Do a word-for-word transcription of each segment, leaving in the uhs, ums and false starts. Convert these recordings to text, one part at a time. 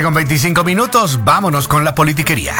con veinticinco minutos, vámonos con la politiquería.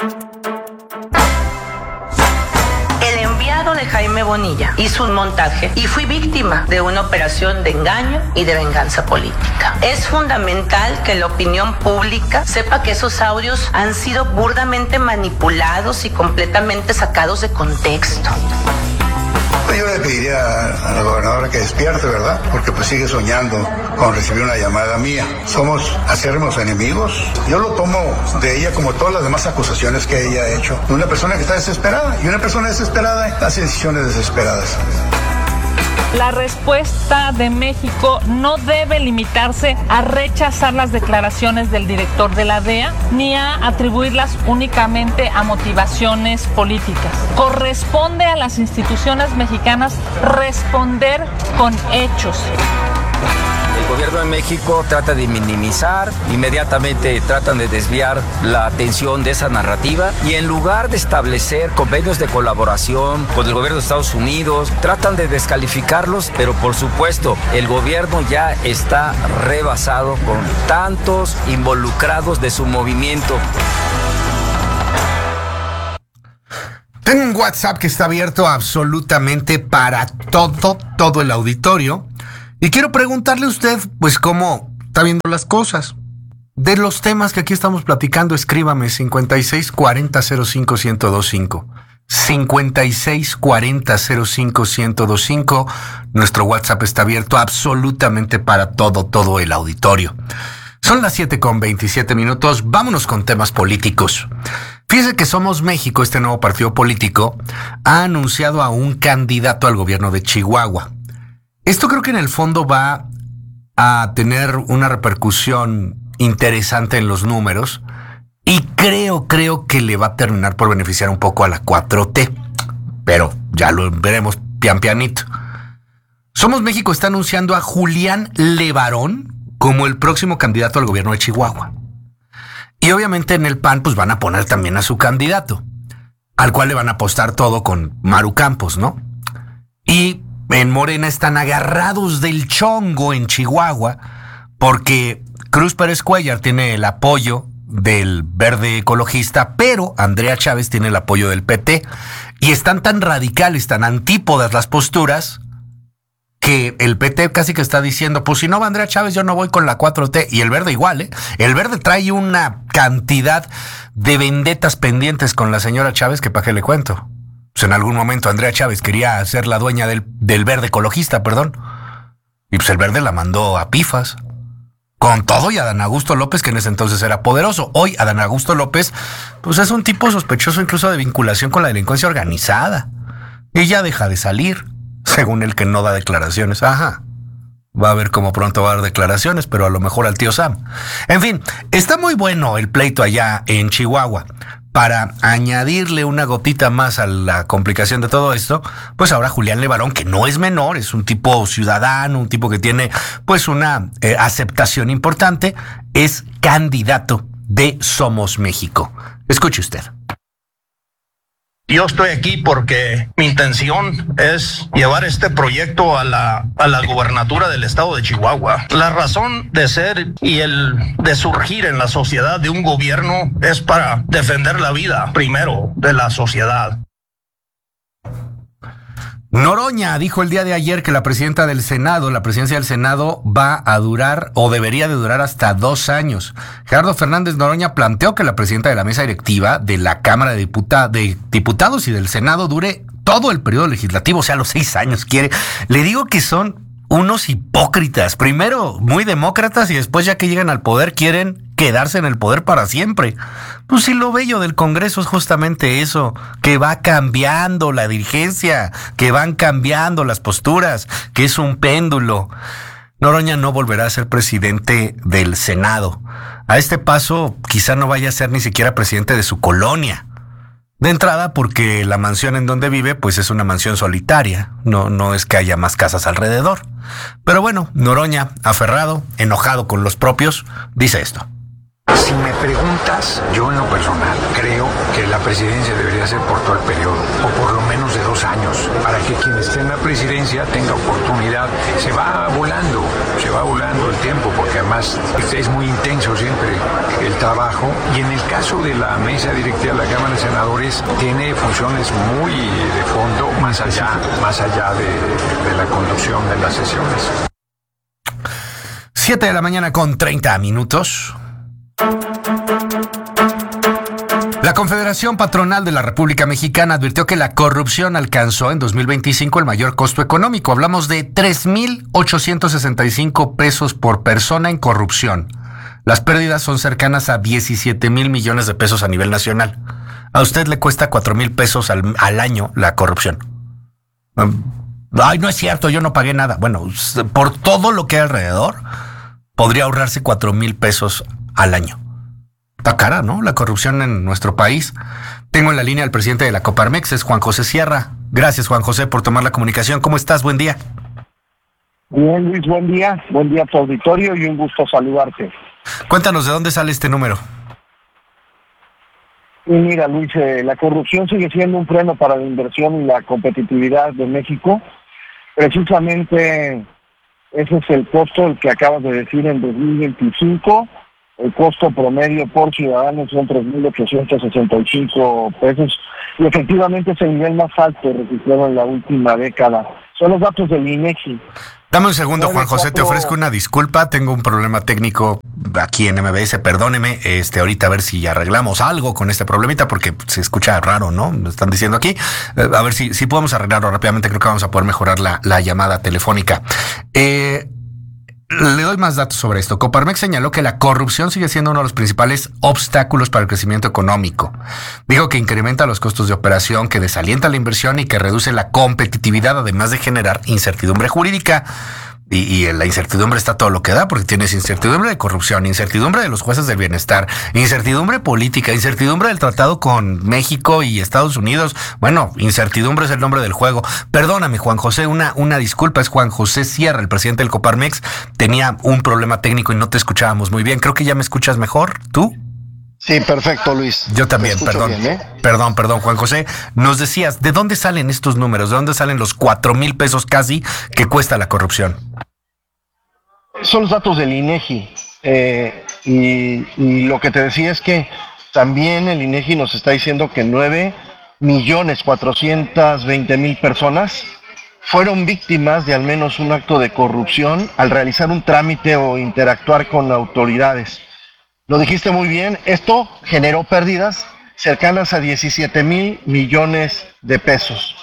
El enviado de Jaime Bonilla hizo un montaje y fui víctima de una operación de engaño y de venganza política. Es fundamental que la opinión pública sepa que esos audios han sido burdamente manipulados y completamente sacados de contexto. Yo le pediría a la gobernadora que despierte, ¿verdad? Porque pues sigue soñando con recibir una llamada mía. Somos acérrimos enemigos. Yo lo tomo de ella como todas las demás acusaciones que ella ha hecho. Una persona que está desesperada, y una persona desesperada hace decisiones desesperadas. La respuesta de México no debe limitarse a rechazar las declaraciones del director de la D E A ni a atribuirlas únicamente a motivaciones políticas. Corresponde a las instituciones mexicanas responder con hechos. El gobierno de México trata de minimizar, inmediatamente tratan de desviar la atención de esa narrativa y en lugar de establecer convenios de colaboración con el gobierno de Estados Unidos, tratan de descalificarlos, pero por supuesto el gobierno ya está rebasado con tantos involucrados de su movimiento. Tengo un WhatsApp que está abierto absolutamente para todo, todo el auditorio. Y quiero preguntarle a usted, pues, cómo está viendo las cosas. De los temas que aquí estamos platicando, escríbame cincuenta y seis cuarenta cero cinco ciento veinticinco. cincuenta y seis cuarenta cero cinco ciento veinticinco. Nuestro WhatsApp está abierto absolutamente para todo, todo el auditorio. Son las siete con veintisiete minutos. Vámonos con temas políticos. Fíjese que Somos México, este nuevo partido político, ha anunciado a un candidato al gobierno de Chihuahua. Esto creo que en el fondo va a tener una repercusión interesante en los números y creo, creo que le va a terminar por beneficiar un poco a la cuatro T, pero ya lo veremos pian pianito. Somos México está anunciando a Julián Levarón como el próximo candidato al gobierno de Chihuahua. Y obviamente en el P A N pues van a poner también a su candidato, al cual le van a apostar todo con Maru Campos, ¿no? Y en Morena están agarrados del chongo en Chihuahua porque Cruz Pérez Cuéllar tiene el apoyo del Verde Ecologista, pero Andrea Chávez tiene el apoyo del P T. Y están tan radicales, tan antípodas las posturas, que el P T casi que está diciendo, pues si no va Andrea Chávez, yo no voy con la cuatro T. Y el Verde igual, ¿eh? El Verde trae una cantidad de vendetas pendientes con la señora Chávez que para qué le cuento. Pues en algún momento Andrea Chávez quería ser la dueña del, del Verde Ecologista, perdón. Y pues el Verde la mandó a pifas. Con todo y Adán Augusto López, que en ese entonces era poderoso. Hoy Adán Augusto López, pues es un tipo sospechoso incluso de vinculación con la delincuencia organizada. Y ya deja de salir, según el que no da declaraciones. Ajá. Va a ver cómo pronto va a dar declaraciones, pero a lo mejor al tío Sam. En fin, está muy bueno el pleito allá en Chihuahua. Para añadirle una gotita más a la complicación de todo esto, pues ahora Julián Levarón, que no es menor, es un tipo ciudadano, un tipo que tiene pues una eh, aceptación importante, es candidato de Somos México. Escuche usted. Yo estoy aquí porque mi intención es llevar este proyecto a la, a la gubernatura del estado de Chihuahua. La razón de ser y el de surgir en la sociedad de un gobierno es para defender la vida primero de la sociedad. Noroña dijo el día de ayer que la presidenta del Senado, la presidencia del Senado va a durar o debería de durar hasta dos años. Gerardo Fernández Noroña planteó que la presidenta de la mesa directiva de la Cámara de, Diputa- de Diputados y del Senado dure todo el periodo legislativo, o sea, los seis años quiere. Le digo que son unos hipócritas. Primero muy demócratas y después ya que llegan al poder quieren quedarse en el poder para siempre. Pues si lo bello del Congreso es justamente eso, que va cambiando la dirigencia, que van cambiando las posturas, que es un péndulo. Noroña no volverá a ser presidente del Senado. A este paso quizá no vaya a ser ni siquiera presidente de su colonia. De entrada porque la mansión en donde vive pues es una mansión solitaria, no, no es que haya más casas alrededor. Pero bueno, Noroña, aferrado, enojado con los propios, dice esto. Si me preguntas, yo en lo personal creo que la presidencia debería ser por todo el periodo, o por lo menos de dos años, para que quien esté en la presidencia tenga oportunidad. Se va volando, se va volando el tiempo, porque además es muy intenso siempre el trabajo. Y en el caso de la mesa directiva de la Cámara de Senadores, tiene funciones muy de fondo, más allá, más allá de, de la conducción de las sesiones. siete de la mañana con treinta minutos. La Confederación Patronal de la República Mexicana advirtió que la corrupción alcanzó en dos mil veinticinco el mayor costo económico. Hablamos de tres mil ochocientos sesenta y cinco pesos por persona en corrupción. Las pérdidas son cercanas a diecisiete mil millones de pesos a nivel nacional. A usted le cuesta cuatro mil pesos al, al año la corrupción. Ay, no es cierto, yo no pagué nada. Bueno, por todo lo que hay alrededor, podría ahorrarse cuatro mil pesos al año. Está cara, ¿no? La corrupción en nuestro país. Tengo en la línea al presidente de la Coparmex, es Juan José Sierra. Gracias, Juan José, por tomar la comunicación. ¿Cómo estás? Buen día. Bien, Luis, buen día. Buen día a tu auditorio y un gusto saludarte. Cuéntanos, ¿de dónde sale este número? Y mira, Luis, eh, la corrupción sigue siendo un freno para la inversión y la competitividad de México. Precisamente ese es el costo, el que acabas de decir, en dos mil veinticinco. El costo promedio por ciudadano son tres mil ochocientos sesenta y cinco pesos y efectivamente es el nivel más alto registrado en la última década. Son los datos del INEGI. Dame un segundo, Juan José, te ofrezco una disculpa, tengo un problema técnico aquí en M B S, perdóneme, este, ahorita a ver si arreglamos algo con este problemita, porque se escucha raro, ¿no? Me están diciendo aquí, eh, a ver si, si podemos arreglarlo rápidamente, creo que vamos a poder mejorar la, la llamada telefónica. Eh... Le doy más datos sobre esto. Coparmex señaló que la corrupción sigue siendo uno de los principales obstáculos para el crecimiento económico. Dijo que incrementa los costos de operación, que desalienta la inversión y que reduce la competitividad, además de generar incertidumbre jurídica. Y, y la incertidumbre está todo lo que da, porque tienes incertidumbre de corrupción, incertidumbre de los jueces del bienestar, incertidumbre política, incertidumbre del tratado con México y Estados Unidos. Bueno, incertidumbre es el nombre del juego. Perdóname, Juan José, una, una disculpa, es Juan José Sierra, el presidente del Coparmex. Tenía un problema técnico y no te escuchábamos muy bien. Creo que ya me escuchas mejor, ¿tú? Sí, perfecto, Luis. Yo también, perdón. Bien, ¿eh? Perdón, perdón, Juan José. Nos decías, ¿de dónde salen estos números? ¿De dónde salen los cuatro mil pesos casi que cuesta la corrupción? Son los datos del INEGI. Eh, y, y lo que te decía es que también el INEGI nos está diciendo que nueve millones cuatrocientos veinte mil personas fueron víctimas de al menos un acto de corrupción al realizar un trámite o interactuar con autoridades. Lo dijiste muy bien, esto generó pérdidas cercanas a diecisiete mil millones de pesos.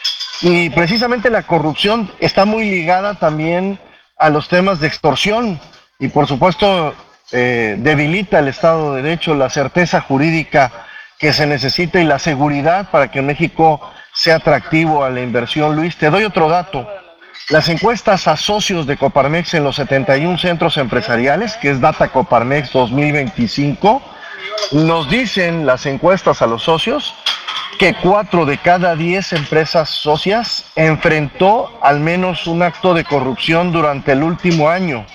Y precisamente la corrupción está muy ligada también a los temas de extorsión y por supuesto eh, debilita el Estado de Derecho, la certeza jurídica que se necesita y la seguridad para que México sea atractivo a la inversión. Luis, te doy otro dato. Las encuestas a socios de Coparmex en los setenta y un centros empresariales, que es Data Coparmex dos mil veinticinco, nos dicen las encuestas a los socios que cuatro de cada diez empresas socias enfrentó al menos un acto de corrupción durante el último año.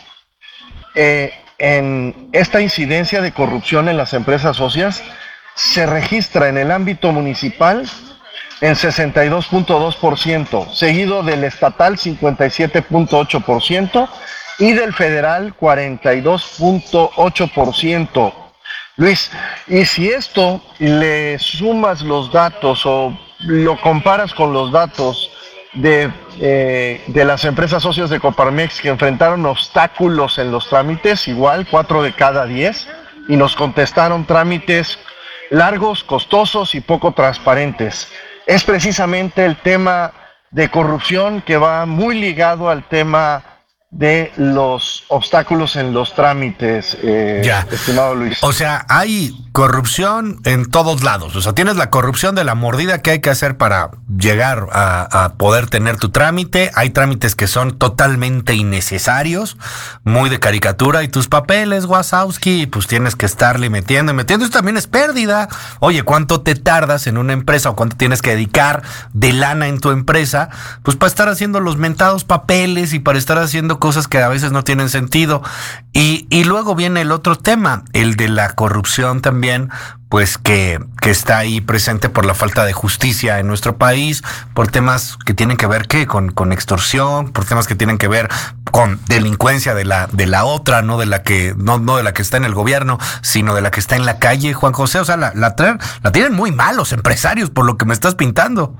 Eh, en esta incidencia de corrupción en las empresas socias se registra en el ámbito municipal en sesenta y dos punto dos por ciento, seguido del estatal cincuenta y siete punto ocho por ciento y del federal cuarenta y dos punto ocho por ciento. Luis, y si esto le sumas los datos o lo comparas con los datos de, eh, de las empresas socias de Coparmex que enfrentaron obstáculos en los trámites, igual cuatro de cada diez, y nos contestaron trámites largos, costosos y poco transparentes. Es precisamente el tema de corrupción que va muy ligado al tema de los obstáculos en los trámites, eh, ya. estimado Luis. O sea, hay corrupción en todos lados. O sea, tienes la corrupción de la mordida que hay que hacer para llegar a, a poder tener tu trámite. Hay trámites que son totalmente innecesarios, muy de caricatura, y tus papeles, Wazowski, pues tienes que estarle metiendo y metiendo. Eso también es pérdida. Oye, ¿cuánto te tardas en una empresa o cuánto tienes que dedicar de lana en tu empresa? Pues para estar haciendo los mentados papeles y para estar haciendo diciendo cosas que a veces no tienen sentido. Y, y luego viene el otro tema, el de la corrupción también, pues que, que está ahí presente por la falta de justicia en nuestro país, por temas que tienen que ver ¿qué? Con, con extorsión, por temas que tienen que ver con delincuencia de la, de la otra, no de la que, no, no de la que está en el gobierno, sino de la que está en la calle, Juan José. O sea, la, la, la tienen muy mal los empresarios por lo que me estás pintando.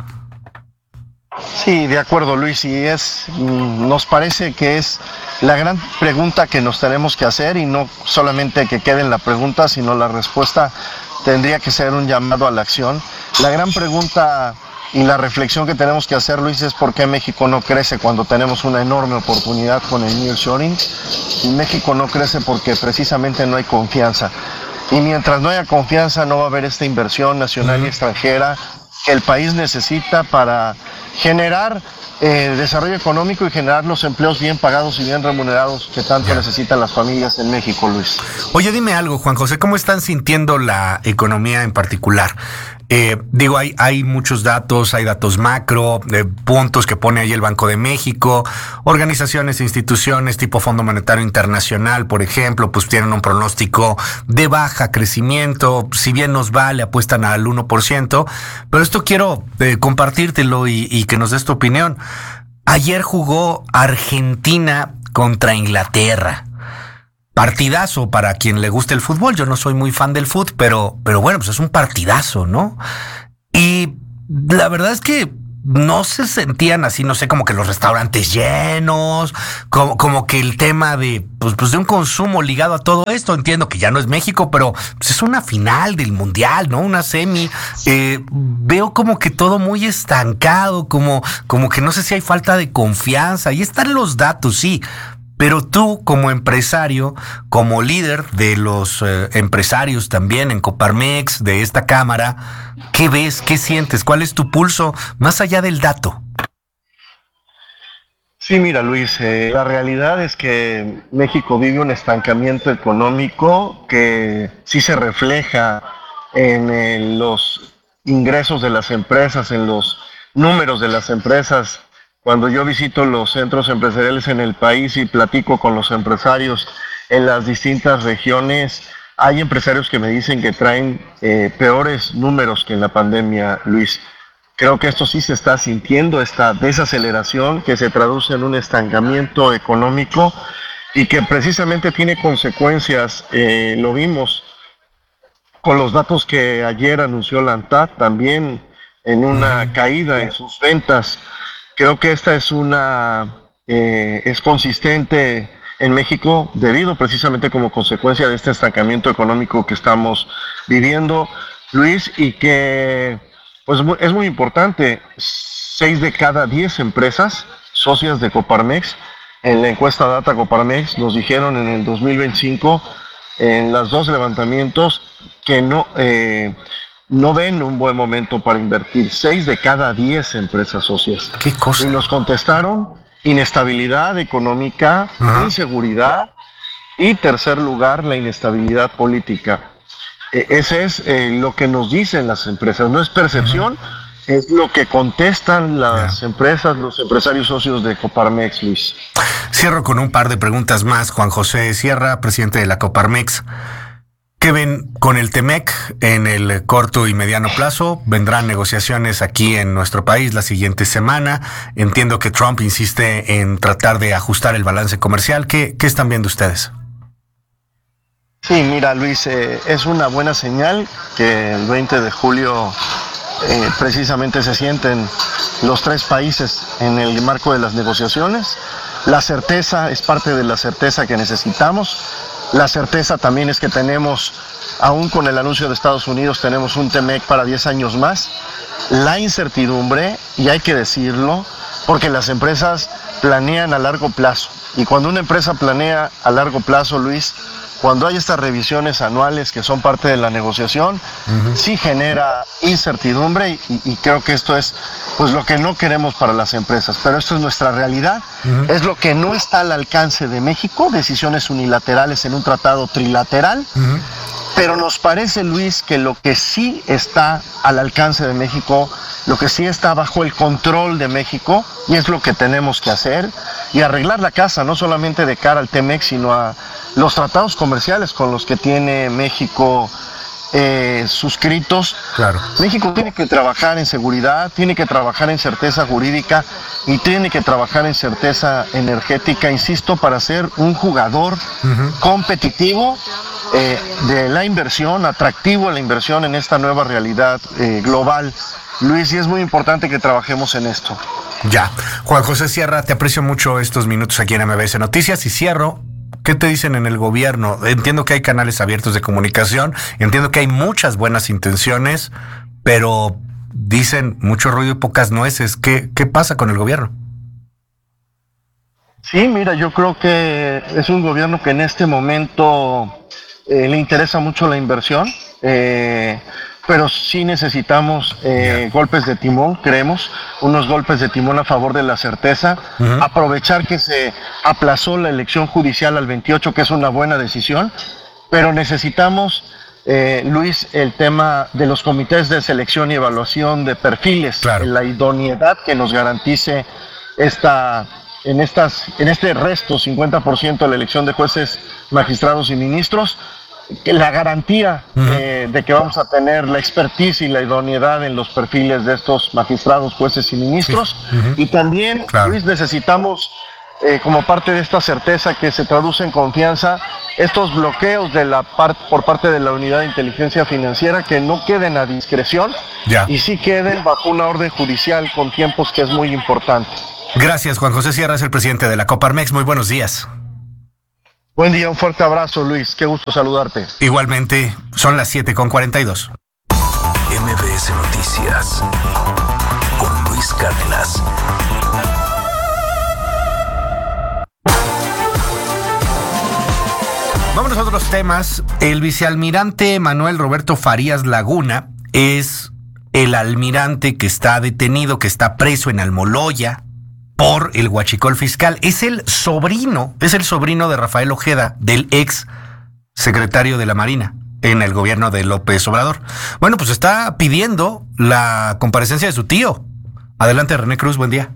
Sí, de acuerdo, Luis, y es, nos parece que es la gran pregunta que nos tenemos que hacer, y no solamente que quede en la pregunta, sino la respuesta tendría que ser un llamado a la acción. La gran pregunta y la reflexión que tenemos que hacer, Luis, es por qué México no crece cuando tenemos una enorme oportunidad con el nearshoring. Y México no crece porque precisamente no hay confianza. Y mientras no haya confianza, no va a haber esta inversión nacional y extranjera que el país necesita para generar eh, desarrollo económico y generar los empleos bien pagados y bien remunerados que tanto necesitan las familias en México, Luis. Oye, dime algo, Juan José, ¿cómo están sintiendo la economía en particular? Eh, digo, hay, hay muchos datos, hay datos macro, eh, puntos que pone ahí el Banco de México, organizaciones e instituciones tipo Fondo Monetario Internacional, por ejemplo, pues tienen un pronóstico de baja crecimiento, si bien nos va, le apuestan al uno por ciento, pero esto quiero eh, compartírtelo y, y que nos des tu opinión. Ayer jugó Argentina contra Inglaterra. Partidazo para quien le guste el fútbol. Yo no soy muy fan del fútbol, pero, pero bueno, pues es un partidazo, ¿no? Y la verdad es que no se sentían así, no sé, como que los restaurantes llenos, como, como que el tema de, pues, pues de un consumo ligado a todo esto. Entiendo que ya no es México, pero pues es una final del mundial, ¿no? Una semi. Eh, veo como que todo muy estancado, como, como que no sé si hay falta de confianza. Ahí están los datos, sí. Pero tú, como empresario, como líder de los eh, empresarios también en Coparmex, de esta cámara, ¿qué ves? ¿Qué sientes? ¿Cuál es tu pulso más allá del dato? Sí, mira, Luis, eh, la realidad es que México vive un estancamiento económico que sí se refleja en, en los ingresos de las empresas, en los números de las empresas. Cuando yo visito los centros empresariales en el país y platico con los empresarios en las distintas regiones, hay empresarios que me dicen que traen eh, peores números que en la pandemia, Luis. Creo que esto sí se está sintiendo, esta desaceleración que se traduce en un estancamiento económico y que precisamente tiene consecuencias, eh, lo vimos con los datos que ayer anunció la ANTAD, también en una caída en sus ventas. Creo que esta es una eh, es consistente en México debido precisamente como consecuencia de este estancamiento económico que estamos viviendo, Luis, y que pues es muy importante. Seis de cada diez empresas socias de Coparmex, en la encuesta Data Coparmex, nos dijeron en el dos mil veinticinco, en los dos levantamientos, que no... Eh, no ven un buen momento para invertir. Seis de cada diez empresas socias. ¿Qué cosa? Y nos contestaron inestabilidad económica, uh-huh. inseguridad y, tercer lugar, la inestabilidad política. Eh, ese es eh, lo que nos dicen las empresas. No es percepción, uh-huh. es lo que contestan las yeah. empresas, los empresarios socios de Coparmex, Luis. Cierro con un par de preguntas más. Juan José Sierra, presidente de la Coparmex. ¿Qué ven con el T-MEC en el corto y mediano plazo? Vendrán negociaciones aquí en nuestro país la siguiente semana. Entiendo que Trump insiste en tratar de ajustar el balance comercial. ¿Qué, qué están viendo ustedes? Sí, mira, Luis, eh, es una buena señal que el veinte de julio eh, precisamente se sienten los tres países en el marco de las negociaciones. La certeza es parte de la certeza que necesitamos. La certeza también es que tenemos, aún con el anuncio de Estados Unidos, tenemos un T-MEC para diez años más. La incertidumbre, y hay que decirlo, porque las empresas planean a largo plazo. Y cuando una empresa planea a largo plazo, Luis, cuando hay estas revisiones anuales que son parte de la negociación, uh-huh. sí genera incertidumbre y, y creo que esto es pues lo que no queremos para las empresas, pero esto es nuestra realidad, uh-huh. es lo que no está al alcance de México, decisiones unilaterales en un tratado trilateral, uh-huh. pero nos parece, Luis, que lo que sí está al alcance de México, lo que sí está bajo el control de México, y es lo que tenemos que hacer, y arreglar la casa, no solamente de cara al T-MEX, sino a los tratados comerciales con los que tiene México eh, suscritos. Claro. México tiene que trabajar en seguridad, tiene que trabajar en certeza jurídica y tiene que trabajar en certeza energética, insisto, para ser un jugador uh-huh. competitivo eh, de la inversión, atractivo a la inversión en esta nueva realidad eh, global. Luis, y es muy importante que trabajemos en esto. Ya. Juan José Sierra, te aprecio mucho estos minutos aquí en M B S Noticias y cierro. ¿Qué te dicen en el gobierno? Entiendo que hay canales abiertos de comunicación, entiendo que hay muchas buenas intenciones, pero dicen mucho ruido y pocas nueces. ¿Qué, qué pasa con el gobierno? Sí, mira, yo creo que es un gobierno que en este momento eh, le interesa mucho la inversión, eh, pero sí necesitamos eh, yeah. golpes de timón, creemos, unos golpes de timón a favor de la certeza, uh-huh. aprovechar que se aplazó la elección judicial al veintiocho, que es una buena decisión, pero necesitamos, eh, Luis, el tema de los comités de selección y evaluación de perfiles, claro. la idoneidad que nos garantice esta... En, estas, en este resto, cincuenta por ciento de la elección de jueces, magistrados y ministros, que la garantía uh-huh. eh, de que vamos a tener la expertise y la idoneidad en los perfiles de estos magistrados, jueces y ministros. Sí. Uh-huh. Y también, claro. Luis, necesitamos, eh, como parte de esta certeza que se traduce en confianza, estos bloqueos de la par- por parte de la Unidad de Inteligencia Financiera que no queden a discreción ya. y sí queden bajo una orden judicial con tiempos, que es muy importante. Gracias, Juan José Sierra, es el presidente de la Coparmex. Muy buenos días. Buen día, un fuerte abrazo, Luis. Qué gusto saludarte. Igualmente, son las siete con cuarenta y dos. M B S Noticias con Luis Cárdenas. Vámonos a otros temas. El vicealmirante Manuel Roberto Farías Laguna es el almirante que está detenido, que está preso en Almoloya por el huachicol fiscal. Es el sobrino, es el sobrino de Rafael Ojeda, del ex secretario de la Marina en el gobierno de López Obrador. Bueno, pues está pidiendo la comparecencia de su tío. Adelante, René Cruz, buen día.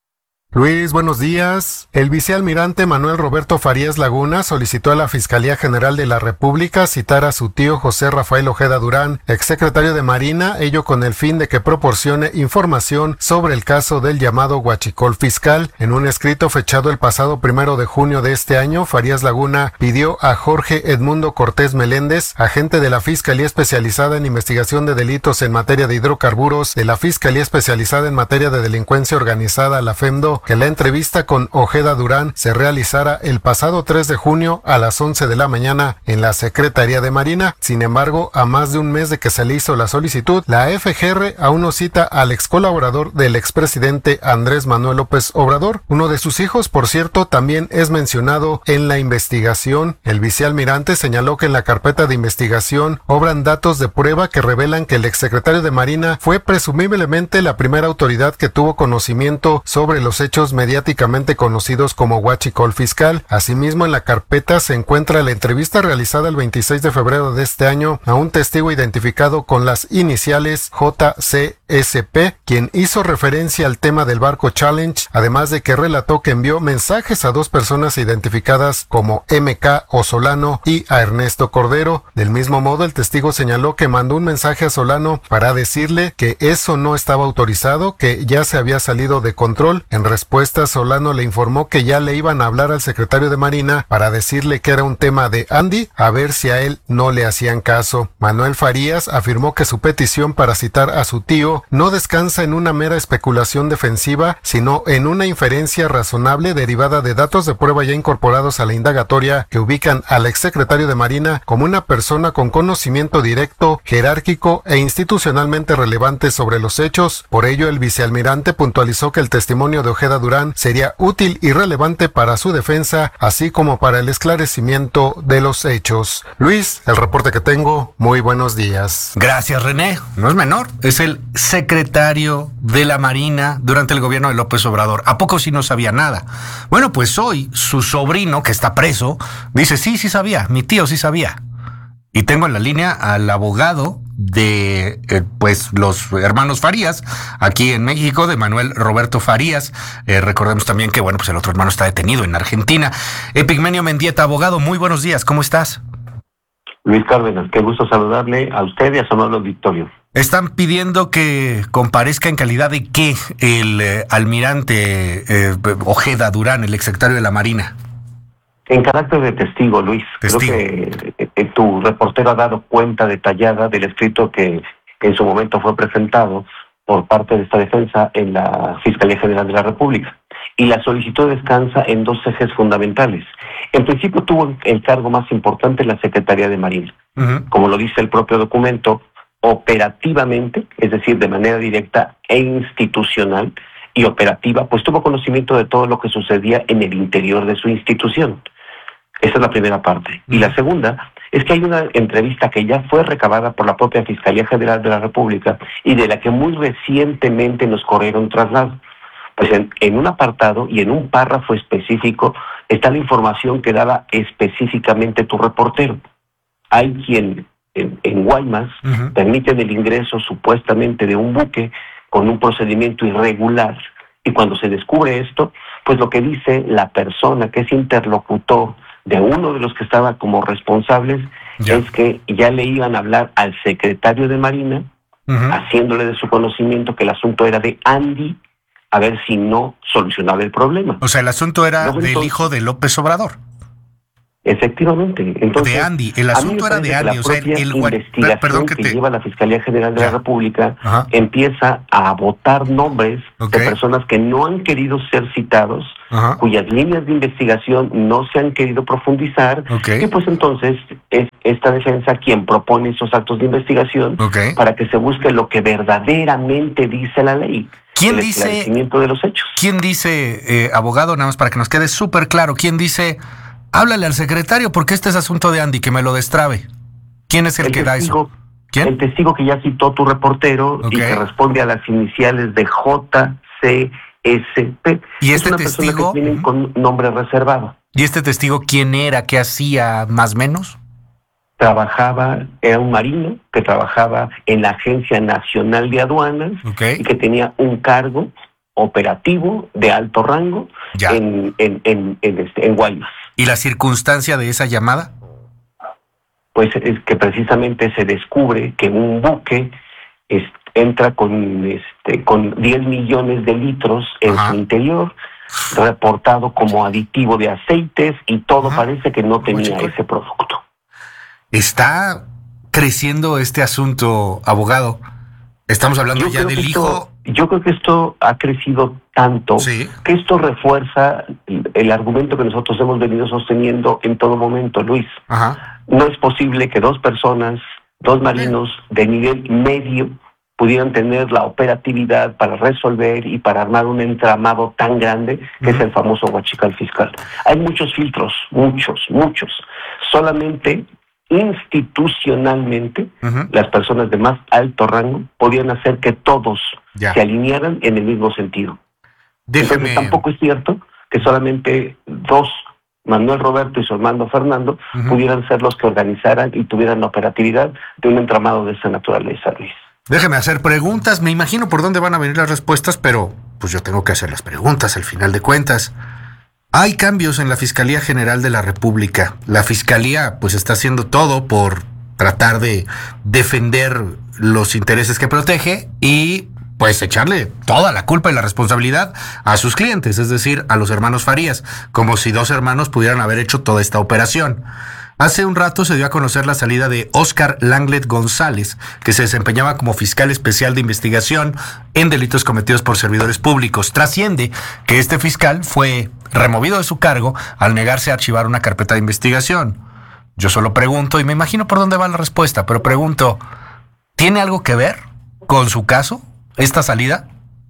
Luis, buenos días. El vicealmirante Manuel Roberto Farías Laguna solicitó a la Fiscalía General de la República citar a su tío José Rafael Ojeda Durán, exsecretario de Marina, ello con el fin de que proporcione información sobre el caso del llamado huachicol fiscal. En un escrito fechado el pasado primero de junio de este año, Farías Laguna pidió a Jorge Edmundo Cortés Meléndez, agente de la Fiscalía Especializada en Investigación de Delitos en materia de hidrocarburos, de la Fiscalía Especializada en materia de Delincuencia Organizada, la FEMDO, que la entrevista con Ojeda Durán se realizara el pasado tres de junio a las once de la mañana en la Secretaría de Marina. Sin embargo, a más de un mes de que se le hizo la solicitud, la F G R aún no cita al ex colaborador del expresidente Andrés Manuel López Obrador. Uno de sus hijos, por cierto, también es mencionado en la investigación. El vicealmirante señaló que en la carpeta de investigación obran datos de prueba que revelan que el exsecretario de Marina fue presumiblemente la primera autoridad que tuvo conocimiento sobre los hechos mediáticamente conocidos como huachicol fiscal. Asimismo, en la carpeta se encuentra la entrevista realizada el veintiséis de febrero de este año a un testigo identificado con las iniciales J C S P, quien hizo referencia al tema del barco Challenge, además de que relató que envió mensajes a dos personas identificadas como M K o Solano y a Ernesto Cordero. Del mismo modo, el testigo señaló que mandó un mensaje a Solano para decirle que eso no estaba autorizado, que ya se había salido de control. En respuesta, Solano le informó que ya le iban a hablar al secretario de Marina para decirle que era un tema de Andy, a ver si a él no le hacían caso. Manuel Farías afirmó que su petición para citar a su tío no descansa en una mera especulación defensiva, sino en una inferencia razonable derivada de datos de prueba ya incorporados a la indagatoria que ubican al exsecretario de Marina como una persona con conocimiento directo, jerárquico e institucionalmente relevante sobre los hechos. Por ello, el vicealmirante puntualizó que el testimonio de Ojeda Durán sería útil y relevante para su defensa, así como para el esclarecimiento de los hechos. Luis, el reporte que tengo, muy buenos días. Gracias, René. No es menor, es el secretario de la Marina durante el gobierno de López Obrador. ¿A poco sí no sabía nada? Bueno, pues hoy su sobrino, que está preso, dice, sí, sí sabía, mi tío sí sabía. Y tengo en la línea al abogado de eh, pues los hermanos Farías aquí en México, de Manuel Roberto Farías. Eh, recordemos también que bueno, pues el otro hermano está detenido en Argentina. Epigmenio Mendieta, abogado, muy buenos días, ¿cómo estás? Luis Cárdenas, qué gusto saludarle a usted y a su amable auditorio. Están pidiendo que comparezca en calidad de qué el eh, almirante eh, Ojeda Durán, el exsecretario de la Marina. En carácter de testigo, Luis. Testigo. Creo que eh, tu reportero ha dado cuenta detallada del escrito que en su momento fue presentado por parte de esta defensa en la Fiscalía General de la República. Y la solicitud descansa en dos ejes fundamentales. En principio tuvo el cargo más importante en la Secretaría de Marina. Uh-huh. Como lo dice el propio documento, operativamente, es decir, de manera directa e institucional y operativa, pues tuvo conocimiento de todo lo que sucedía en el interior de su institución. Esa es la primera parte. Uh-huh. Y la segunda es que hay una entrevista que ya fue recabada por la propia Fiscalía General de la República y de la que muy recientemente nos corrieron traslado. Pues en, en un apartado y en un párrafo específico está la información que daba específicamente tu reportero. Hay quien en, en Guaymas uh-huh. permiten el ingreso supuestamente de un buque con un procedimiento irregular, y cuando se descubre esto, pues lo que dice la persona que es interlocutor de uno de los que estaba como responsables ya. es que ya le iban a hablar al secretario de Marina, uh-huh. haciéndole de su conocimiento que el asunto era de Andy, a ver si no solucionaba el problema. O sea, el asunto era no, del entonces, hijo de López Obrador. Efectivamente. Entonces, de Andy, el asunto era de Andy. La o sea, el, el investigación perdón que, que te... lleva la Fiscalía General de ya. la República Ajá. empieza a botar nombres okay. de personas que no han querido ser citados, Ajá. cuyas líneas de investigación no se han querido profundizar, okay. y pues entonces es esta defensa quien propone esos actos de investigación okay. para que se busque lo que verdaderamente dice la ley. ¿Quién el dice, esclarecimiento de los hechos. ¿Quién dice, eh, abogado, nada más para que nos quede súper claro, quién dice, háblale al secretario porque este es asunto de Andy, que me lo destrabe? ¿Quién es el, el que testigo, da eso? ¿Quién? El testigo que ya citó tu reportero okay. y que responde a las iniciales de J C S P. ¿Y este es una testigo? Persona que tiene con nombre reservado. ¿Y este testigo quién era? ¿Qué hacía más o menos? Trabajaba, era un marino que trabajaba en la Agencia Nacional de Aduanas okay. y que tenía un cargo operativo de alto rango ya. en, en, en, en, este, en Guaymas. ¿Y la circunstancia de esa llamada? Pues es que precisamente se descubre que un buque es, entra con, este, con diez millones de litros en Ajá. su interior, reportado como aditivo de aceites, y todo Ajá. parece que no tenía ese producto. ¿Está creciendo este asunto, abogado? Estamos hablando yo ya del hijo... Esto, yo creo que esto ha crecido tanto ¿Sí? que esto refuerza el, el argumento que nosotros hemos venido sosteniendo en todo momento, Luis. Ajá. No es posible que dos personas, dos marinos de nivel medio, pudieran tener la operatividad para resolver y para armar un entramado tan grande que uh-huh. es el famoso huachical fiscal. Hay muchos filtros, muchos, muchos. Solamente... institucionalmente, uh-huh. las personas de más alto rango podían hacer que todos ya. se alinearan en el mismo sentido. Déjeme... Entonces tampoco es cierto que solamente dos, Manuel Roberto y su hermano Fernando, uh-huh. pudieran ser los que organizaran y tuvieran la operatividad de un entramado de esa naturaleza, Luis. Déjeme hacer preguntas, me imagino por dónde van a venir las respuestas, pero pues yo tengo que hacer las preguntas al final de cuentas. Hay cambios en la Fiscalía General de la República. La Fiscalía pues está haciendo todo por tratar de defender los intereses que protege y pues echarle toda la culpa y la responsabilidad a sus clientes, es decir, a los hermanos Farías, como si dos hermanos pudieran haber hecho toda esta operación. Hace un rato se dio a conocer la salida de Óscar Langlet González, que se desempeñaba como fiscal especial de investigación en delitos cometidos por servidores públicos. Trasciende que este fiscal fue removido de su cargo al negarse a archivar una carpeta de investigación. Yo solo pregunto, y me imagino por dónde va la respuesta, pero pregunto, ¿tiene algo que ver con su caso, esta salida?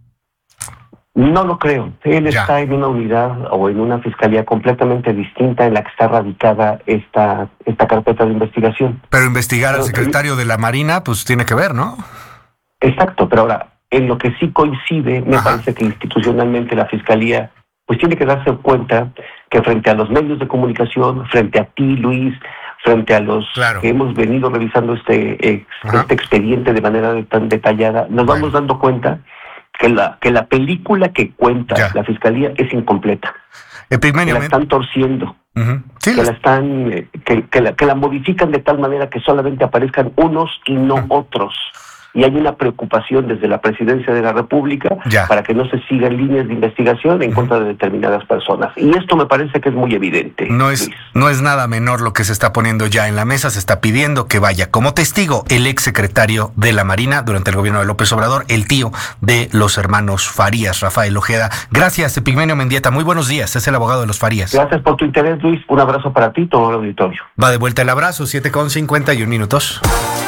No lo creo. Él ya. está en una unidad o en una fiscalía completamente distinta en la que está radicada esta, esta carpeta de investigación. Pero investigar pero, al secretario de la Marina, pues tiene que ver, ¿no? Exacto, pero ahora, en lo que sí coincide, me Ajá. parece que institucionalmente la fiscalía pues tiene que darse cuenta que frente a los medios de comunicación, frente a ti, Luis, frente a los claro. que hemos venido revisando este, eh, este expediente de manera de, tan detallada, nos vamos bueno. dando cuenta que la que la película que cuenta ya. la Fiscalía es incompleta. Que la están torciendo. Uh-huh. Sí, que la están eh, que, que, la, que la modifican de tal manera que solamente aparezcan unos y no uh-huh. otros. Y hay una preocupación desde la Presidencia de la República ya. para que no se sigan líneas de investigación en uh-huh. contra de determinadas personas. Y esto me parece que es muy evidente. No es, no es nada menor lo que se está poniendo ya en la mesa. Se está pidiendo que vaya como testigo el exsecretario de la Marina durante el gobierno de López Obrador, el tío de los hermanos Farías, Rafael Ojeda. Gracias, Epigmenio Mendieta. Muy buenos días. Es el abogado de los Farías. Gracias por tu interés, Luis. Un abrazo para ti y todo el auditorio. Va de vuelta el abrazo, siete con cincuenta y un minutos.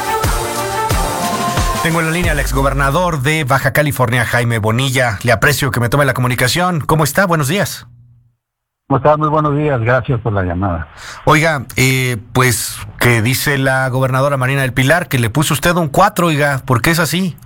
Tengo en la línea al exgobernador de Baja California, Jaime Bonilla. Le aprecio que me tome la comunicación. ¿Cómo está? Buenos días. ¿Cómo está? Muy buenos días. Gracias por la llamada. Oiga, eh, pues, ¿qué dice la gobernadora Marina del Pilar? Que le puso usted un cuatro, oiga. ¿Por qué es así?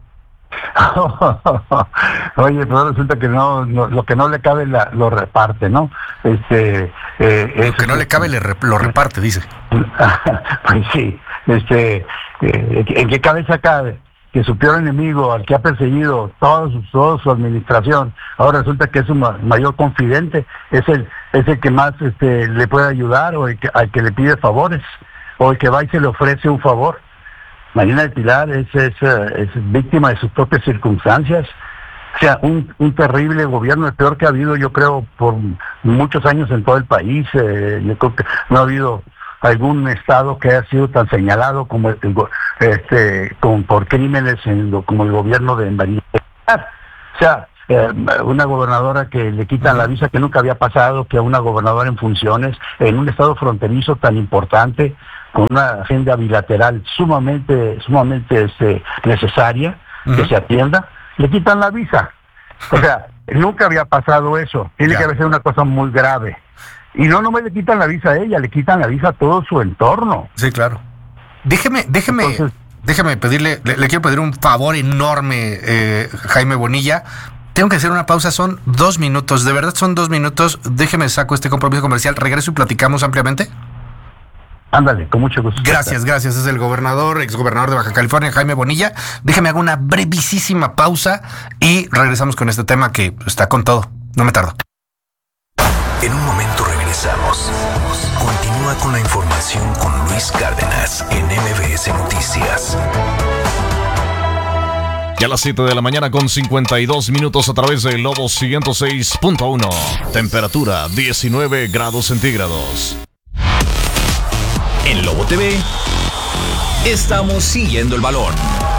Oye, pero resulta que no, no, lo que no le cabe la, lo reparte, ¿no? Este, eh, lo que no le cabe le re, lo reparte, dice. Pues sí, este, eh, ¿en qué cabeza cabe que su peor enemigo, al que ha perseguido toda su, toda su administración, ahora resulta que es su ma- mayor confidente, es el, es el que más este, le puede ayudar, o el que, al que le pide favores, o el que va y se le ofrece un favor? Marina del Pilar es, es, es víctima de sus propias circunstancias. O sea, un, un terrible gobierno, el peor que ha habido, yo creo, por muchos años en todo el país. Eh, yo creo que no ha habido algún estado que haya sido tan señalado como el, este, con, por crímenes en lo, como el gobierno de Marina del Pilar. O sea, eh, una gobernadora que le quitan la visa, que nunca había pasado, que a una gobernadora en funciones, en un estado fronterizo tan importante, con una agenda bilateral sumamente sumamente este, necesaria, uh-huh. que se atienda, le quitan la visa. O sea, nunca había pasado eso. Tiene yeah. que ser una cosa muy grave. Y no nomás le quitan la visa a ella, le quitan la visa a todo su entorno. Sí, claro. Déjeme, déjeme, Entonces, déjeme pedirle, le, le quiero pedir un favor enorme, eh, Jaime Bonilla. Tengo que hacer una pausa, son dos minutos, de verdad son dos minutos. Déjeme saco este compromiso comercial, regreso y platicamos ampliamente. Ándale, con mucho gusto. Gracias, gracias. Es el gobernador, exgobernador de Baja California, Jaime Bonilla. Déjeme hago una brevísima pausa y regresamos con este tema que está con todo. No me tardo. En un momento regresamos. Continúa con la información con Luis Cárdenas en M V S Noticias. Ya a las siete de la mañana con cincuenta y dos minutos a través de Lobo ciento seis punto uno. Temperatura diecinueve grados centígrados. En Lobo T V, estamos siguiendo el balón.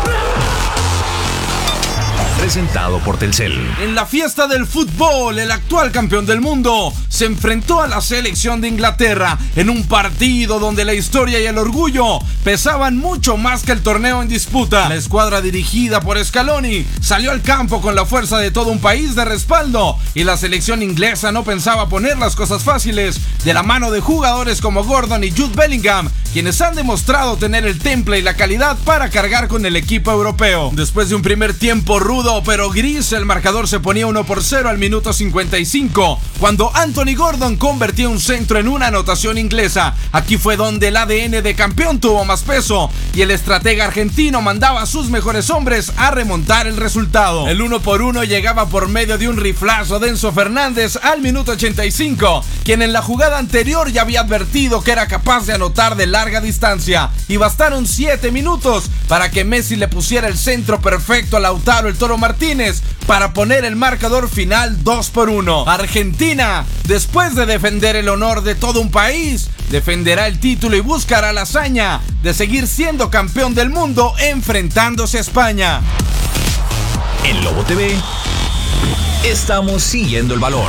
Presentado por Telcel. En la fiesta del fútbol, el actual campeón del mundo se enfrentó a la selección de Inglaterra en un partido donde la historia y el orgullo pesaban mucho más que el torneo en disputa. La escuadra dirigida por Scaloni salió al campo con la fuerza de todo un país de respaldo y la selección inglesa no pensaba poner las cosas fáciles de la mano de jugadores como Gordon y Jude Bellingham, quienes han demostrado tener el temple y la calidad para cargar con el equipo europeo. Después de un primer tiempo rudo pero gris, el marcador se ponía uno por cero al minuto cincuenta y cinco, cuando Anthony Gordon convertía un centro en una anotación inglesa. Aquí fue donde el A D N de campeón tuvo más peso y el estratega argentino mandaba a sus mejores hombres a remontar el resultado. El uno por uno llegaba por medio de un riflazo de Enzo Fernández al minuto ochenta y cinco, quien en la jugada anterior ya había advertido que era capaz de anotar de larga distancia, y bastaron siete minutos para que Messi le pusiera el centro perfecto a Lautaro el Toro Martínez para poner el marcador final dos por uno. Argentina, después de defender el honor de todo un país, defenderá el título y buscará la hazaña de seguir siendo campeón del mundo enfrentándose a España. En Lobo T V, estamos siguiendo el balón.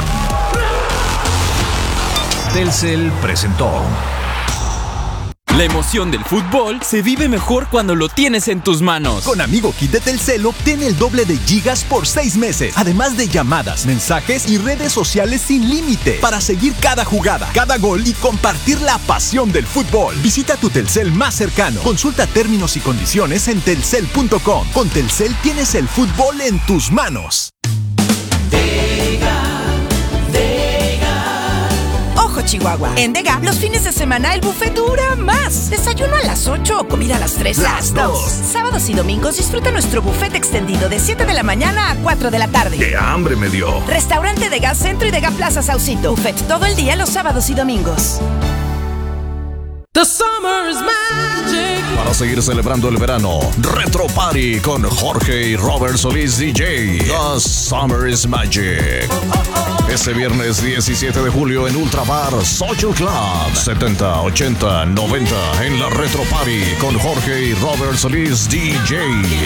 Telcel presentó. La emoción del fútbol se vive mejor cuando lo tienes en tus manos. Con Amigo Kit de Telcel obtén el doble de gigas por seis meses, además de llamadas, mensajes y redes sociales sin límite para seguir cada jugada, cada gol y compartir la pasión del fútbol. Visita tu Telcel más cercano. Consulta términos y condiciones en telcel punto com. Con Telcel tienes el fútbol en tus manos. Chihuahua. En Dega, los fines de semana el buffet dura más. Desayuno a las ocho o comida a las tres. Las dos. Sábados y domingos disfruta nuestro buffet extendido de siete de la mañana a cuatro de la tarde. ¡Qué hambre me dio! Restaurante Dega Centro y Dega Plaza Saucito. Buffet todo el día los sábados y domingos. The summer is magic. Para seguir celebrando el verano, Retro Party con Jorge y Robert Solís D J. The Summer is Magic. Este viernes diecisiete de julio en Ultra Bar Social Club. setenta, ochenta, noventa en la Retro Party con Jorge y Robert Solís D J.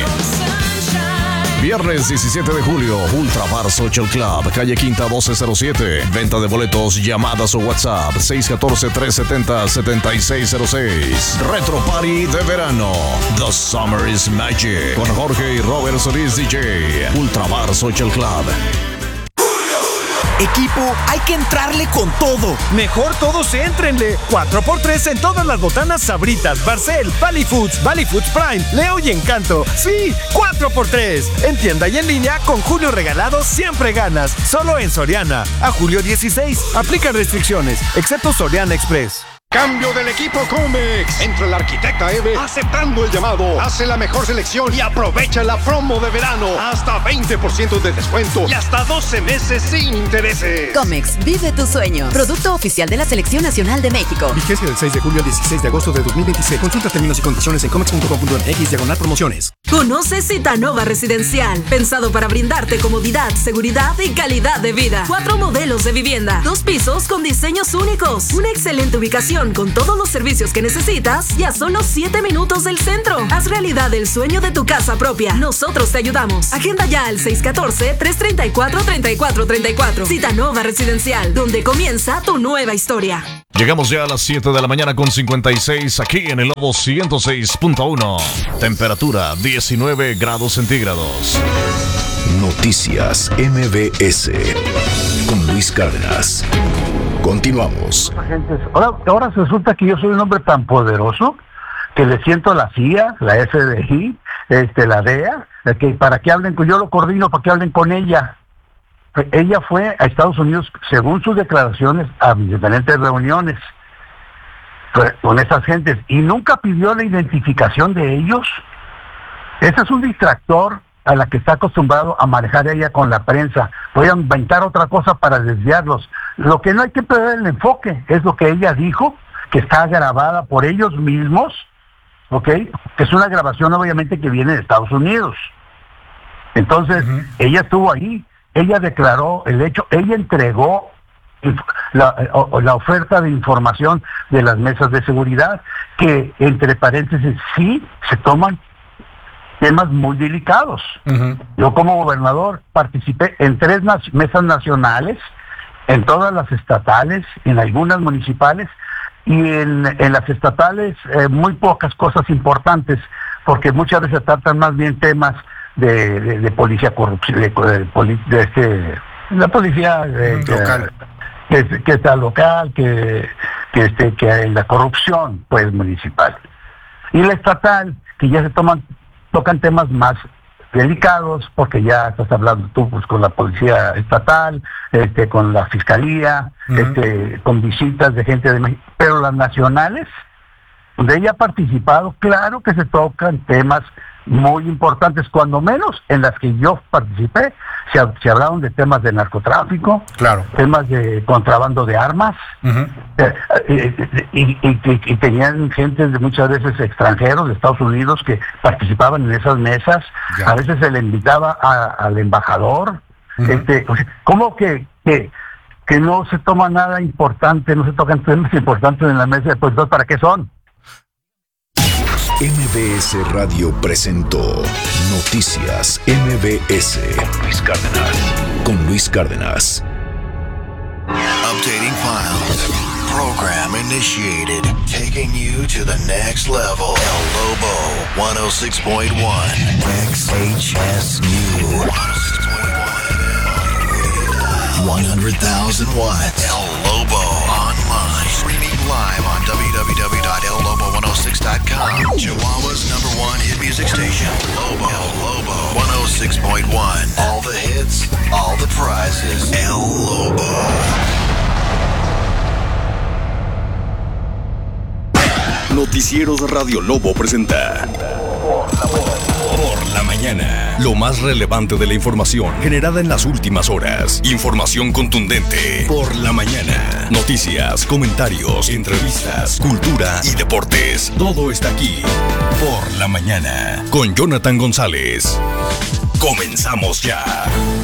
Viernes diecisiete de julio, Ultra Bar Social Club, calle Quinta doce cero siete. Venta de boletos, llamadas o WhatsApp seis uno cuatro, tres siete cero, siete seis cero seis. Retro Party de verano. The Summer is Magic. Con Jorge y Robert Solís D J. Ultra Bar Social Club. Equipo, hay que entrarle con todo. Mejor todos éntrenle. cuatro por tres en todas las botanas Sabritas, Barcel, Valley Foods, Valley Foods Prime, Leo y Encanto. Sí, cuatro por tres. En tienda y en línea, con Julio Regalado siempre ganas. Solo en Soriana. A julio dieciséis. Aplica restricciones, excepto Soriana Express. Cambio del equipo Comex. Entra el arquitecta Eve aceptando el llamado. Hace la mejor selección y aprovecha la promo de verano. Hasta veinte por ciento de descuento y hasta doce meses sin intereses. Comex, vive tu sueño. Producto oficial de la Selección Nacional de México. Vigencia del seis de julio al dieciséis de agosto de dos mil veintiséis. Consulta términos y condiciones en comex punto com punto m x diagonal promociones. Conoce Citanova Residencial. Pensado para brindarte comodidad, seguridad y calidad de vida. Cuatro modelos de vivienda. Dos pisos con diseños únicos. Una excelente ubicación con todos los servicios que necesitas y a solo siete minutos del centro. Haz realidad el sueño de tu casa propia. Nosotros te ayudamos. Agenda ya al seis uno cuatro, tres tres cuatro, tres cuatro tres cuatro. Citanova Residencial, donde comienza tu nueva historia. Llegamos ya a las siete de la mañana con cincuenta y seis aquí en el Lobo ciento seis punto uno. Temperatura diecinueve grados centígrados. Noticias M B S con Luis Cárdenas. Continuamos. Ahora, ahora resulta que yo soy un hombre tan poderoso que le siento a la C I A, la F D I, este, la D E A, que para que hablen con, yo lo coordino para que hablen con ella. Ella fue a Estados Unidos, según sus declaraciones, a diferentes reuniones con esas gentes y nunca pidió la identificación de ellos. Ese es un distractor a la que está acostumbrado a manejar ella con la prensa. Voy a inventar otra cosa para desviarlos. Lo que no hay que perder el enfoque es lo que ella dijo, que está grabada por ellos mismos, ¿ok? Que es una grabación obviamente que viene de Estados Unidos. Entonces, uh-huh. ella estuvo ahí, ella declaró el hecho, ella entregó la, la oferta de información de las mesas de seguridad, que entre paréntesis sí se toman temas muy delicados. Uh-huh. Yo como gobernador participé en tres nas- mesas nacionales, en todas las estatales, en algunas municipales, y en, en las estatales eh, muy pocas cosas importantes, porque muchas veces tratan más bien temas de, de, de policía corrupción, de, de, de, de este, la policía eh, local, que, que, que está local, que, que, este, que la corrupción pues municipal. Y la estatal, que ya se toman tocan temas más delicados, porque ya estás hablando tú pues con la policía estatal, este, con la fiscalía, uh-huh. este, con visitas de gente de México, pero las nacionales, donde ella ha participado, claro que se tocan temas muy importantes, cuando menos en las que yo participé, se, se hablaron de temas de narcotráfico, claro, temas de contrabando de armas, uh-huh. eh, eh, y, y, y, y tenían gente de muchas veces extranjeros de Estados Unidos que participaban en esas mesas, ya. A veces se le invitaba a, al embajador, uh-huh. este, o sea, ¿cómo que, que que no se toma nada importante, no se tocan temas importantes en la mesa? Pues entonces, ¿para qué son? M B S Radio presentó Noticias M B S con Luis Cárdenas. Con Luis Cárdenas. Updating files. Program initiated. Taking you to the next level. El Lobo one oh six point one. X H S U. one hundred thousand watts. El Lobo online. Streaming live on w w w dot el lobo one oh six dot com. Chihuahua's number one hit music station. Lobo. El Lobo one oh six point one. All the hits, all the prizes. El Lobo. Noticieros Radio Lobo presenta Por la Mañana. Lo más relevante de la información generada en las últimas horas. Información contundente. Por la Mañana. Noticias, comentarios, entrevistas, cultura y deportes. Todo está aquí. Por la Mañana. Con Jonathan González. Comenzamos ya.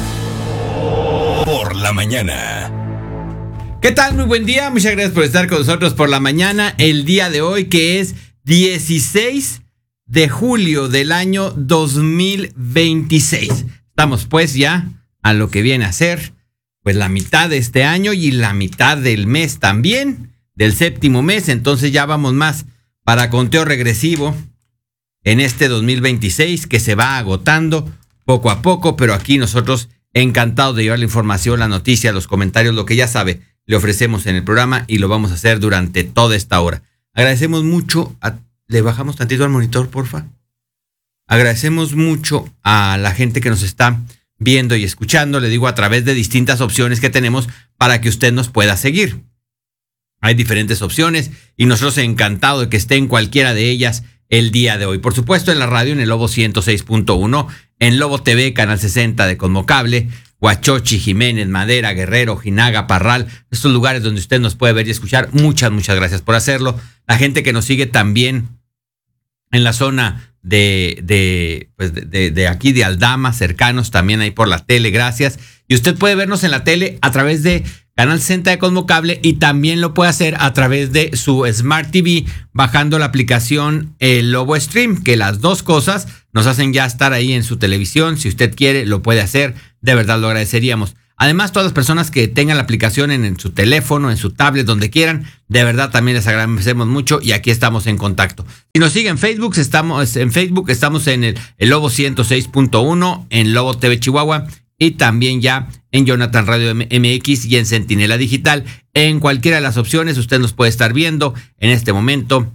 Por la Mañana. ¿Qué tal? Muy buen día. Muchas gracias por estar con nosotros por la mañana. El día de hoy, que es dieciséis de julio del año dos mil veintiséis. Estamos pues ya a lo que viene a ser pues la mitad de este año y la mitad del mes también, del séptimo mes. Entonces ya vamos más para conteo regresivo en este dos mil veintiséis, que se va agotando poco a poco, pero aquí nosotros encantados de llevar la información, la noticia, los comentarios, lo que ya sabe, le ofrecemos en el programa y lo vamos a hacer durante toda esta hora. Agradecemos mucho, a, le bajamos tantito al monitor, porfa. Agradecemos mucho a la gente que nos está viendo y escuchando, le digo, a través de distintas opciones que tenemos para que usted nos pueda seguir. Hay diferentes opciones y nosotros encantados de que esté en cualquiera de ellas el día de hoy. Por supuesto, en la radio, en el Lobo ciento seis punto uno, en Lobo T V, Canal sesenta de Cosmocable, Huachochi, Jiménez, Madera, Guerrero, Jinaga, Parral, estos lugares donde usted nos puede ver y escuchar. Muchas, muchas gracias por hacerlo. La gente que nos sigue también en la zona de, de, pues de, de, de aquí de Aldama, cercanos también ahí por la tele, gracias. Y usted puede vernos en la tele a través de Canal sesenta de Cosmocable y también lo puede hacer a través de su Smart T V bajando la aplicación El Lobo Stream, que las dos cosas nos hacen ya estar ahí en su televisión. Si usted quiere, lo puede hacer. De verdad lo agradeceríamos. Además, todas las personas que tengan la aplicación en, en su teléfono, en su tablet, donde quieran, de verdad también les agradecemos mucho y aquí estamos en contacto. Si nos siguen en Facebook, estamos en Facebook, estamos en el, el Lobo ciento seis punto uno, en Lobo T V Chihuahua y también ya en Jonathan Radio M X y en Centinela Digital. En cualquiera de las opciones usted nos puede estar viendo en este momento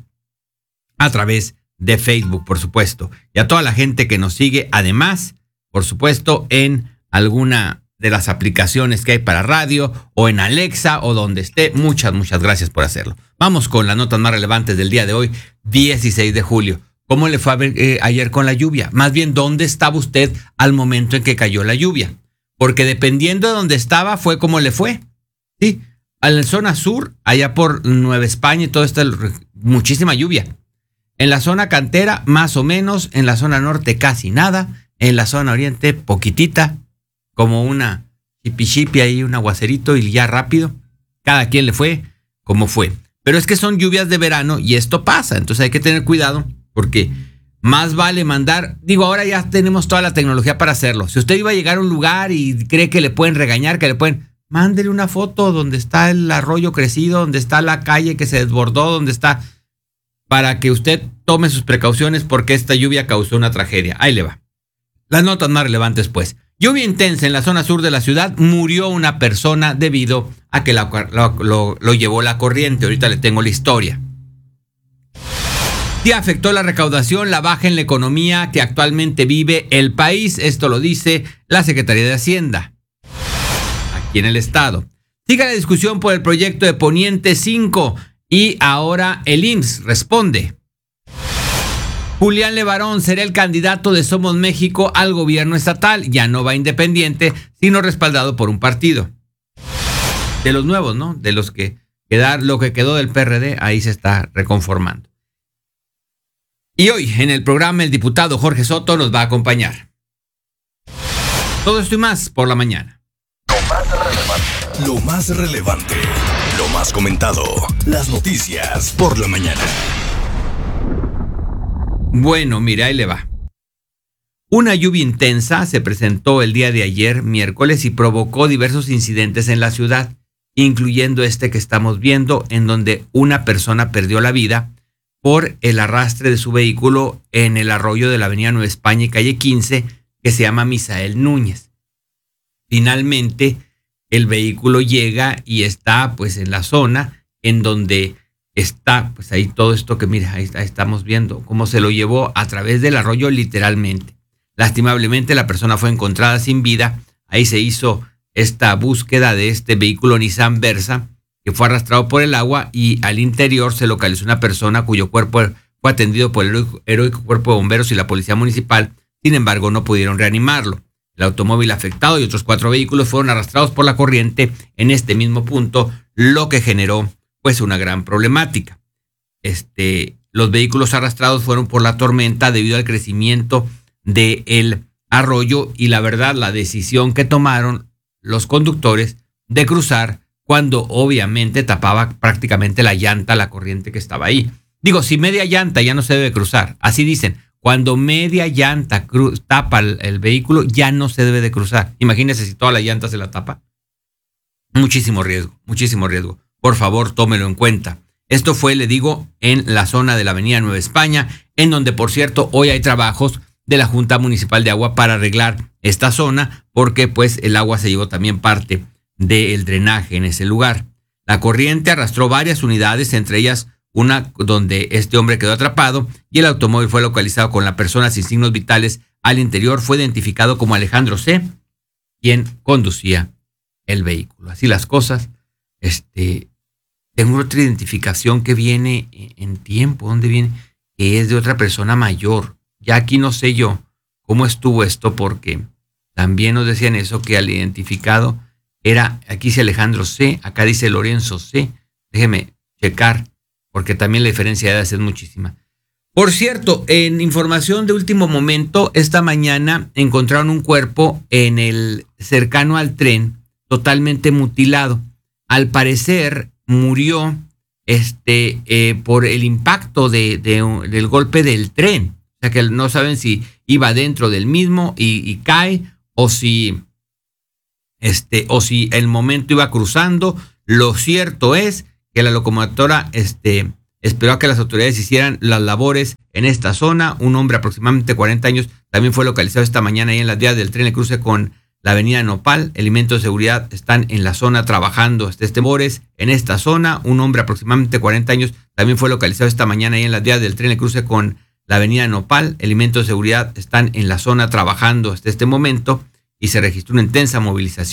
a través de Facebook, por supuesto. Y a toda la gente que nos sigue, además, por supuesto, en alguna de las aplicaciones que hay para radio o en Alexa o donde esté. Muchas, muchas gracias por hacerlo. Vamos con las notas más relevantes del día de hoy, dieciséis de julio. ¿Cómo le fue a ver, eh, ayer con la lluvia? Más bien, ¿dónde estaba usted al momento en que cayó la lluvia? Porque dependiendo de dónde estaba, fue como le fue. Sí, en la zona sur, allá por Nueva España y todo esto, muchísima lluvia. En la zona cantera, más o menos. En la zona norte, casi nada. En la zona oriente, poquitita. Como una chipi-chipi ahí, un aguacerito y ya rápido. Cada quien le fue como fue. Pero es que son lluvias de verano y esto pasa. Entonces hay que tener cuidado porque más vale mandar. Digo, ahora ya tenemos toda la tecnología para hacerlo. Si usted iba a llegar a un lugar y cree que le pueden regañar, que le pueden... Mándele una foto donde está el arroyo crecido, donde está la calle que se desbordó, donde está... Para que usted tome sus precauciones porque esta lluvia causó una tragedia. Ahí le va. Las notas más relevantes, pues. Lluvia intensa en la zona sur de la ciudad. Murió una persona debido a que la, lo, lo, lo llevó la corriente. Ahorita le tengo la historia. Sí afectó la recaudación, la baja en la economía que actualmente vive el país. Esto lo dice la Secretaría de Hacienda aquí en el estado. Sigue la discusión por el proyecto de Poniente cinco y ahora el I M S S responde. Julián Levarón será el candidato de Somos México al gobierno estatal. Ya no va independiente, sino respaldado por un partido. De los nuevos, ¿no? De los que quedar, lo que quedó del P R D, ahí se está reconformando. Y hoy en el programa el diputado Jorge Soto nos va a acompañar. Todo esto y más por la mañana. Lo más relevante. Lo más relevante. Lo más comentado. Las noticias por la mañana. Bueno, mira, ahí le va. Una lluvia intensa se presentó el día de ayer, miércoles, y provocó diversos incidentes en la ciudad, incluyendo este que estamos viendo, en donde una persona perdió la vida por el arrastre de su vehículo en el arroyo de la avenida Nueva España y calle quince, que se llama Misael Núñez. Finalmente, el vehículo llega y está pues en la zona en donde está pues ahí todo esto que mira, ahí, ahí estamos viendo cómo se lo llevó a través del arroyo literalmente. Lastimablemente la persona fue encontrada sin vida. Ahí se hizo esta búsqueda de este vehículo Nissan Versa, que que fue arrastrado por el agua y al interior se localizó una persona cuyo cuerpo fue atendido por el heroico, heroico cuerpo de bomberos y la policía municipal. Sin embargo, no pudieron reanimarlo. El automóvil afectado y otros cuatro vehículos fueron arrastrados por la corriente en este mismo punto, lo que generó pues una gran problemática. Este, los vehículos arrastrados fueron por la tormenta debido al crecimiento del arroyo y la verdad la decisión que tomaron los conductores de cruzar cuando obviamente tapaba prácticamente la llanta la corriente que estaba ahí. Digo, si media llanta ya no se debe cruzar, así dicen. Cuando media llanta tapa el, el vehículo, ya no se debe de cruzar. Imagínense si toda la llanta se la tapa. Muchísimo riesgo, muchísimo riesgo. Por favor, tómelo en cuenta. Esto fue, le digo, en la zona de la avenida Nueva España, en donde, por cierto, hoy hay trabajos de la Junta Municipal de Agua para arreglar esta zona, porque pues el agua se llevó también parte del drenaje en ese lugar. La corriente arrastró varias unidades, entre ellas una donde este hombre quedó atrapado y el automóvil fue localizado con la persona sin signos vitales al interior. Fue identificado como Alejandro C., quien conducía el vehículo. Así las cosas. Este, tengo otra identificación que viene en tiempo. ¿Dónde viene? Que es de otra persona mayor. Ya aquí no sé yo cómo estuvo esto porque también nos decían eso, que al identificado era, aquí dice Alejandro C., acá dice Lorenzo C. Déjeme checar, porque también la diferencia de edad es muchísima. Por cierto, en información de último momento, esta mañana encontraron un cuerpo en el cercano al tren, totalmente mutilado. Al parecer murió este, eh, por el impacto de, de, del golpe del tren. O sea que no saben si iba dentro del mismo y, y cae, o si, este, o si el momento iba cruzando. Lo cierto es que la locomotora este, esperó a que las autoridades hicieran las labores en esta zona. Un hombre aproximadamente cuarenta años también fue localizado esta mañana ahí en las vías del tren, el cruce con la avenida Nopal. Elementos de seguridad están en la zona trabajando este labores en esta zona. Un hombre aproximadamente cuarenta años también fue localizado esta mañana ahí en las vías del tren, el cruce con la avenida Nopal. Elementos de seguridad están en la zona trabajando hasta este momento y se registró una intensa movilización